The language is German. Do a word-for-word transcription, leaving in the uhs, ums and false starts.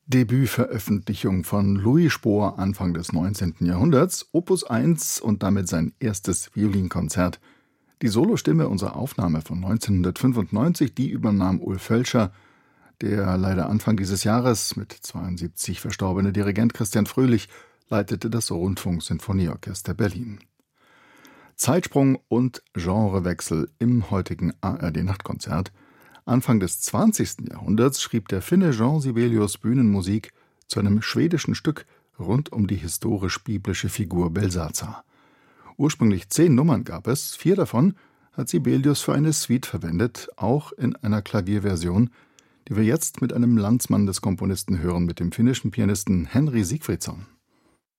Debütveröffentlichung von Louis Spohr Anfang des neunzehnten Jahrhunderts, Opus eins und damit sein erstes Violinkonzert. Die Solostimme unserer Aufnahme von neunzehnhundertfünfundneunzig, die übernahm Ulf Völscher. Der leider Anfang dieses Jahres mit zweiundsiebzig verstorbene Dirigent Christian Fröhlich leitete das Rundfunk-Sinfonieorchester Berlin. Zeitsprung und Genrewechsel im heutigen A R D-Nachtkonzert. Anfang des zwanzigsten Jahrhunderts schrieb der Finne Jean Sibelius Bühnenmusik zu einem schwedischen Stück rund um die historisch-biblische Figur Belsazar. Ursprünglich zehn Nummern gab es, vier davon hat Sibelius für eine Suite verwendet, auch in einer Klavierversion, die wir jetzt mit einem Landsmann des Komponisten hören, mit dem finnischen Pianisten Henri Sigfridsson.